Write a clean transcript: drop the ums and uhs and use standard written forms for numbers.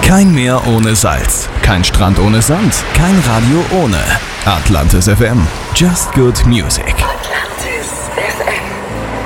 Kein Meer ohne Salz, kein Strand ohne Sand, kein Radio ohne Atlantis FM. Just good music.